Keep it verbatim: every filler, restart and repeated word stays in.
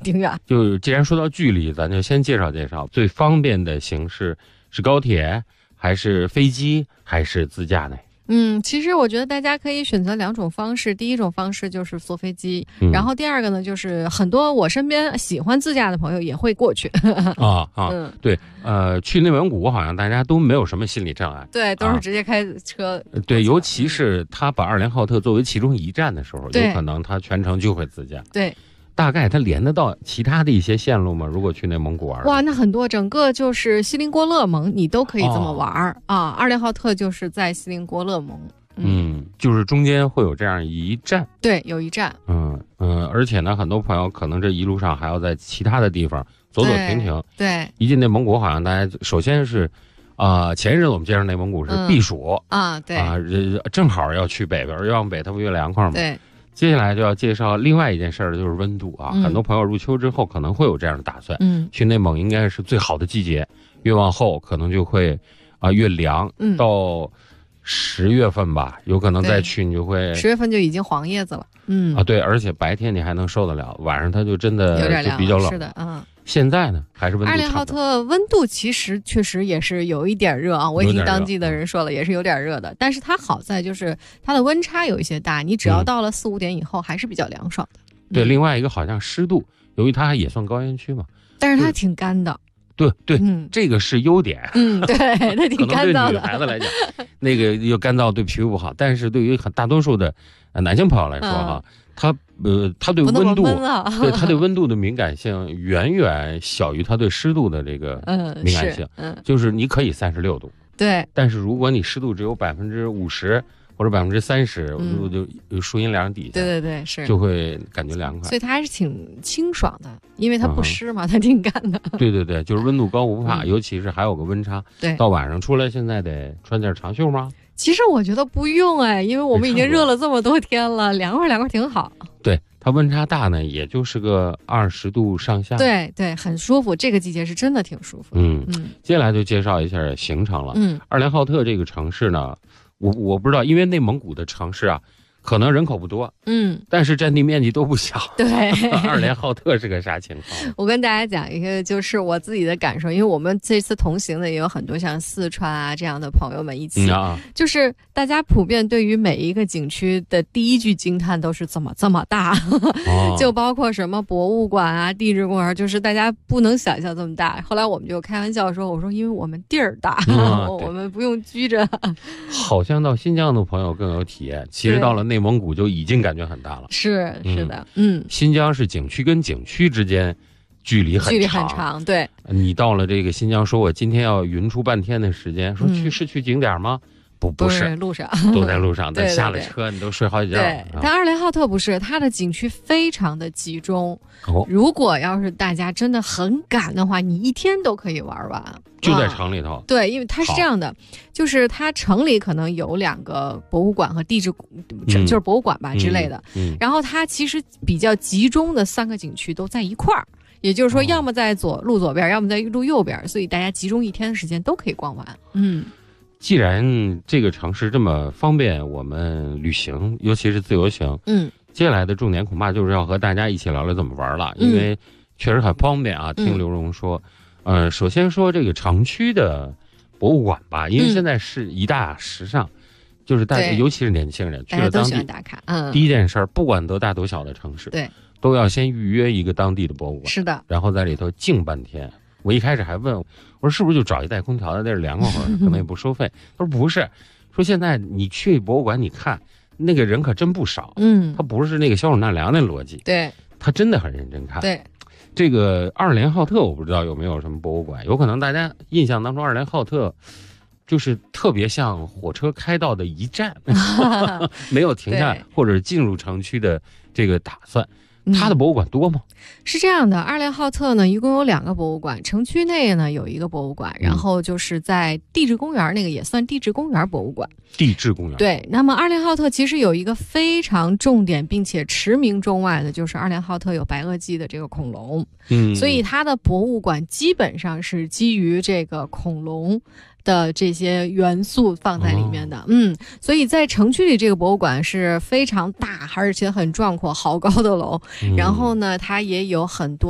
挺远。 就既然说到距离，咱就先介绍介绍最方便的形式是高铁还是飞机还是自驾呢？ 嗯，其实我觉得大家可以选择两种方式。第一种方式就是坐飞机， 嗯、 然后第二个呢，就是很多我身边喜欢自驾的朋友也会过去。 啊啊， 嗯， 对，呃，去内蒙古好像大家都没有什么心理障碍， 对，都是直接开车。 啊、对，尤其是他把二连浩特作为其中一站的时候，有可能他全程就会自驾。 对。 大概它连得到其他的一些线路吗？如果去内蒙古玩， 哇，那很多，整个就是锡林郭勒盟，你都可以这么玩、哦、啊。二连浩特就是在锡林郭勒盟， 嗯, 嗯，就是中间会有这样一站， 对，有一站， 嗯嗯，而且呢，很多朋友可能这一路上还要在其他的地方走走停停。 对， 一进内蒙古，好像大家首先是，啊、呃，前一阵我们介绍内蒙古是避暑、 嗯、啊，对啊，正好要去北边，要往北，它不越凉快吗？ 对。 接下来就要介绍另外一件事儿，就是温度啊、嗯。很多朋友入秋之后可能会有这样的打算， 嗯， 去内蒙应该是最好的季节，越往后可能就会啊、呃、越凉， 嗯， 到十月份吧，有可能再去你就会十月份就已经黄叶子了，嗯啊对，而且白天你还能受得了，晚上它就真的有点凉， 就比较冷， 是的，嗯。 现在呢，还是温度差不多。 二连浩特温度其实确实也是有一点热啊，我已经当地的人说了，也是有点热的。但是它好在就是它的温差有一些大，你只要到了四五点以后，还是比较凉爽的。 嗯、对、嗯，另外一个好像湿度，由于它也算高原区嘛， 但是它挺干的。 对对， 嗯， 这个是优点。 嗯，对，它挺干燥的。 可能对女孩子来讲，那个又干燥对皮肤不好，但是对于很大多数的男性朋友来说哈。嗯，他呃，他对温度，对他对温度的敏感性远远小于他对湿度的这个敏感性。 嗯， 嗯就是你可以三十六度， 对， 但是如果你湿度只有百分之五十或者百分之三十，我就有树荫梁底下， 对对对，是就会感觉凉快。 所以它还是挺清爽的，因为它不湿嘛，嗯、它挺干的。 对对对，就是温度高不怕，嗯、尤其是还有个温差。 对， 到晚上出来，现在得穿件长袖吗？ 其实我觉得不用哎，因为我们已经热了这么多天了，凉快凉快挺好。 对，它温差大呢，也就是个二十度上下。 对对，很舒服。这个季节是真的挺舒服。 嗯嗯，接下来就介绍一下行程了。 嗯， 二连浩特这个城市呢，我我不知道，因为内蒙古的城市啊，可能人口不多， 嗯， 但是占地面积都不小。 对， 二连浩特是个啥情况？ 我跟大家讲一个，就是我自己的感受，因为我们这次同行的也有很多像四川啊这样的朋友们一起， 嗯啊、 就是大家普遍对于每一个景区的第一句惊叹都是怎么这么大， 哦、 就包括什么博物馆啊、地质公园，就是大家不能想象这么大。后来我们就开玩笑说，我说因为我们地儿大， 嗯、 我们不用拘着。 好像到新疆的朋友更有体验，其实到了内蒙古就已经感觉很大了。 是是的，嗯， 嗯新疆是景区跟景区之间距离很长， 距离很长，对。 你到了这个新疆，说我今天要匀出半天的时间，说去、嗯、是去景点吗？不不是， 不是路上都在路上， 但下了车你都睡好几觉了。 对， 啊、 但二连浩特不是，它的景区非常的集中。 哦， 如果要是大家真的很赶的话，你一天都可以玩完。 就在城里头、啊。 对，因为它是这样的，就是它城里可能有两个博物馆和地质，嗯、就是博物馆吧、嗯、之类的、 嗯。 然后它其实比较集中的三个景区都在一块儿。也就是说，要么在左路左边，要么在路右边，所以大家集中一天的时间都可以逛完。嗯， 既然这个城市这么方便我们旅行，尤其是自由行， 嗯， 接下来的重点恐怕就是要和大家一起聊聊怎么玩了，因为确实很方便啊。 嗯、 听刘荣说，呃，首先说这个城区的博物馆吧，因为现在是一大时尚。嗯就是大家，尤其是年轻人去了当地， 打卡。嗯， 第一件事，不管多大多小的城市， 对， 都要先预约一个当地的博物馆。 是的， 然后在里头静半天。我一开始还问我说，是不是就找一带空调的地儿凉快会儿，可能也不收费？他说不是，说现在你去博物馆，你看那个人可真不少。 嗯， 他不是那个消暑纳凉的逻辑， 对， 他真的很认真看。 对， 这个二连浩特，我不知道有没有什么博物馆，有可能大家印象当中二连浩特。就是特别像火车开到的一站，没有停下或者进入城区的这个打算。它的博物馆多吗？ 嗯、是这样的，二连浩特呢一共有两个博物馆，城区内呢有一个博物馆，然后就是在地质公园那个也算地质公园博物馆。 地质公园。 对，那么二连浩特其实有一个非常重点并且驰名中外的，就是二连浩特有白垩纪的这个恐龙， 嗯， 所以它的博物馆基本上是基于这个恐龙的这些元素放在里面的。哦、嗯，所以在城区里这个博物馆是非常大而且很壮阔，好高的楼， 嗯、 然后呢它也有很多